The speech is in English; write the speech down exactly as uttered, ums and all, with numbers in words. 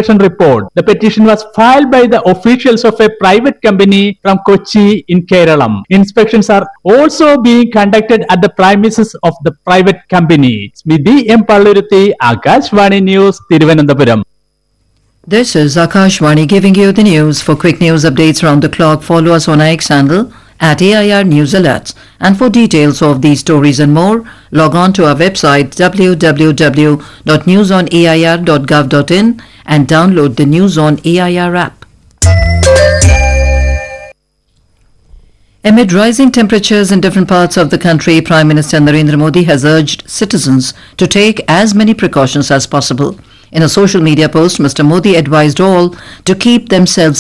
investigation report. The petition was filed by the officials of a private company from Kochi in Kerala. Inspections are also being conducted at the premises of the private company. Smithy M. Palluruthi, Akashvani News, Thiruvananthapuram. This is Akashvani giving you the news. For quick news updates around the clock, follow us on our X handle at A I R News Alerts. And for details of these stories and more, log on to our website w w w dot news on a i r dot gov dot in and download the News on A I R app. Amid rising temperatures in different parts of the country, Prime Minister Narendra Modi has urged citizens to take as many precautions as possible. In a social media post, Mister Modi advised all to keep themselves